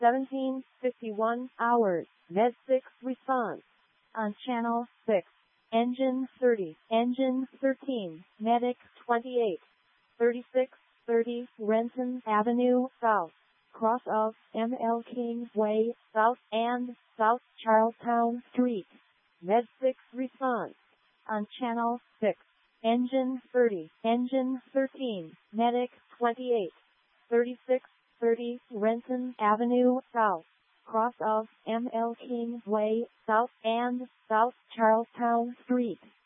17:51 hours. Med 6 response. On Channel 6. Engine 30. Engine 13. Medic 28. 3630 Renton Avenue South. Cross of M.L. King Way South and South Charlestown Street. Med 6 response. On Channel 6. Engine 30. Engine 13. Medic 28. 3630 Renton Avenue South. Cross of M.L. King Way South and South Charlestown Street.